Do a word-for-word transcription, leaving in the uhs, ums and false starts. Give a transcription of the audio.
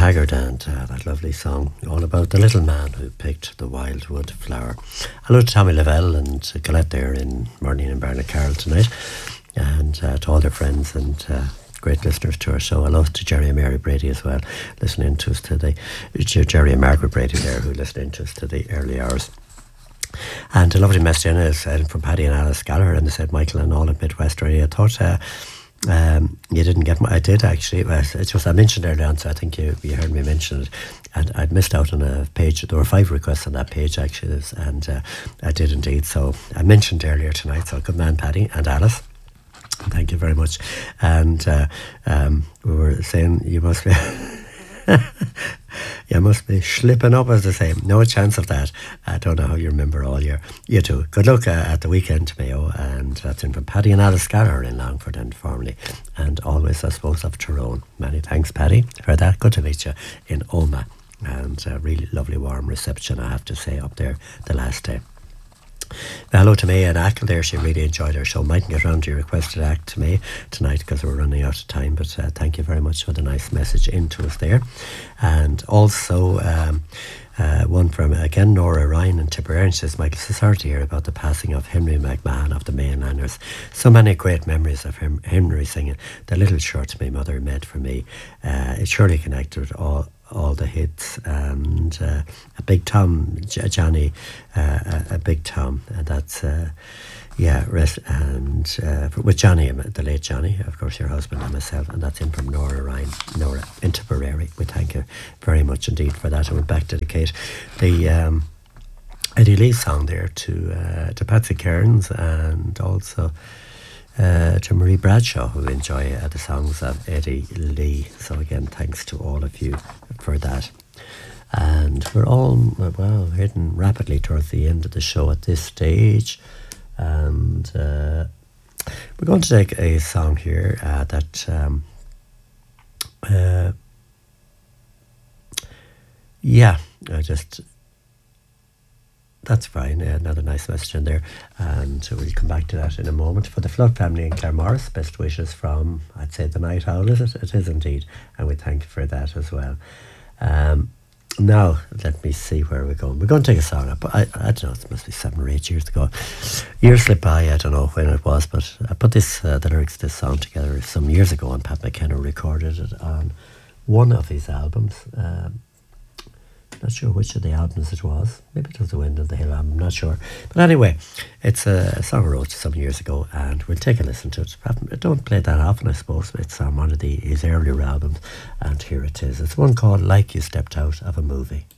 Haggard and uh, that lovely song all about the little man who picked the wildwood flower. Hello to Tommy Lavelle and uh, Colette there in Marnie and Barnacarroll tonight, and uh, to all their friends and uh, great listeners to our show. Hello to Jerry and Mary Brady as well, listening to us today. Jerry and Margaret Brady there, who listening to us to the early hours. And a lovely message in is uh, from Paddy and Alice Gallagher, and they said, Michael and all at Midwest Radio. I thought uh, um, you didn't get my, I did actually. It's just I mentioned earlier on, so I think you, you heard me mention it. And I'd missed out on a page. There were five requests on that page actually, and uh, I did indeed. So I mentioned earlier tonight. So good man, Paddy and Alice. Thank you very much. And uh, um, we were saying you must be. You must be slipping up, as they say. No chance of that. I don't know how you remember all your... You too. Good luck uh, at the weekend, Mayo. And that's in from Paddy and Alice Gallagher in Longford and formerly. And always, I suppose, of Tyrone. Many thanks, Paddy, for that. Good to meet you in Oma. And a really lovely warm reception, I have to say, up there the last day. Hello to May and Ackle there. She really enjoyed our show. Mightn't get around to your requested act to May tonight because we're running out of time, but uh, thank you very much for the nice message into us there. And also um, uh, one from again Nora Ryan and Tipperary says, Michael, so sorry to hear about the passing of Henry McMahon of the Mainlanders. So many great memories of him, Henry singing the little shirts my mother made for me. Uh, it's surely connected with all all the hits, and uh, a Big Tom, J- Johnny, uh, a, a Big Tom, and that's uh, yeah, rest, and uh, with Johnny, the late Johnny, of course, your husband and myself, and that's in from Nora Ryan, Nora in Tipperary. We thank you very much indeed for that. I went back to dedicate the um, Eddie Lee song there to uh, to Patsy Cairns and also. Uh, to Marie Bradshaw, who enjoy uh, the songs of Eddie Lee. So again, thanks to all of you for that. And we're all, well, heading rapidly towards the end of the show at this stage. And uh, we're going to take a song here uh, that, um, uh, yeah, I just... That's fine. Uh, another nice message in there, and so we'll come back to that in a moment. For the Flood family in Claremorris, best wishes from, I'd say, the Night Owl, is it? It is indeed, and we thank you for that as well. Um, now, let me see where we're going. We're going to take a song up. I, I don't know, it must be seven or eight years ago. Years slipped by, I don't know when it was, but I put this uh, the lyrics to this song together some years ago, and Pat McKenna recorded it on one of his albums. Um, Not sure which of the albums it was. Maybe it was the Wind of the Hill album, I'm not sure. But anyway, it's a song I wrote some years ago, and we'll take a listen to it. I don't play it that often, I suppose. It's on one of the, his earlier albums, and here it is. It's one called Like You Stepped Out of a Movie.